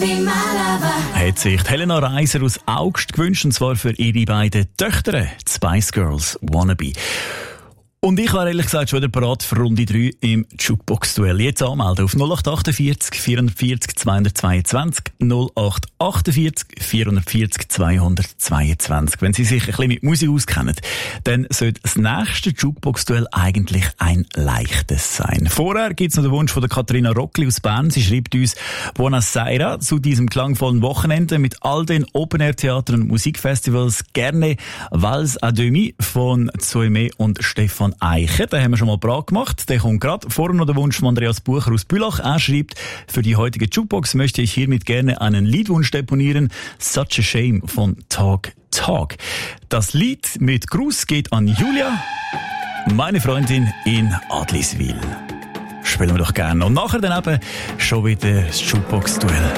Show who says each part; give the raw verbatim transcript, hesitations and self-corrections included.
Speaker 1: Hat sich Helena Reiser aus Augst gewünscht, und zwar für ihre beiden Töchter, die Spice Girls Wannabe. Und ich war ehrlich gesagt schon wieder bereit für Runde drei im Jukebox-Duell. Jetzt anmelden auf null acht achtundvierzig vierundvierzig zweihundertzweiundzwanzig, null acht achtundvierzig vierundvierzig zweihundertzweiundzwanzig. Wenn Sie sich ein bisschen mit Musik auskennen, dann sollte das nächste Jukebox-Duell eigentlich ein leichtes sein. Vorher gibt es noch den Wunsch von der Katharina Rockli aus Bern. Sie schreibt uns: Buonasera, zu diesem klangvollen Wochenende mit all den Open-Air-Theatern und Musikfestivals gerne Vals à Demi von Zoeme und Stefan Eicher. Den haben wir schon mal parat gemacht. Der kommt gerade. Vorher noch der Wunsch von Andreas Bucher aus Bülach. Er schreibt: Für die heutige Jukebox möchte ich hiermit gerne einen Liedwunsch deponieren. Such a Shame von Talk Talk. Das Lied mit Gruß geht an Julia, meine Freundin in Adliswil. Spielen wir doch gerne. Und nachher dann eben schon wieder das Jukebox-Duell.